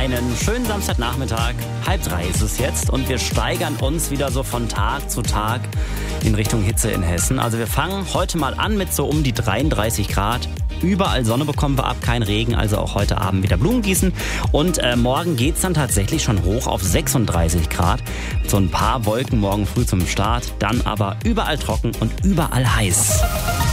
Einen schönen Samstagnachmittag. 2:30 ist es jetzt und wir steigern uns wieder so von Tag zu Tag in Richtung Hitze in Hessen. Also wir fangen heute mal an mit so um die 33 Grad. Überall Sonne bekommen wir ab, kein Regen, also auch heute Abend wieder Blumen gießen. Und morgen geht's dann tatsächlich schon hoch auf 36 Grad. So ein paar Wolken morgen früh zum Start, dann aber überall trocken und überall heiß.